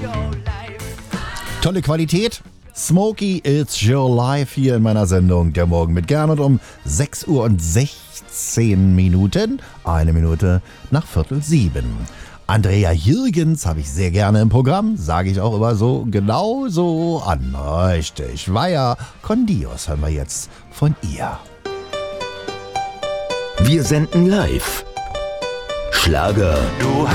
Tolle Qualität. Smokey, It's Your Life hier in meiner Sendung Der Morgen mit Gernot um 6 Uhr und 16 Minuten. 1 Minute nach 6:45. Andrea Jürgens habe ich sehr gerne im Programm, sage ich auch immer so genauso an. Richtig, Vaya con Dios hören wir jetzt von ihr. Wir senden live. Schlager.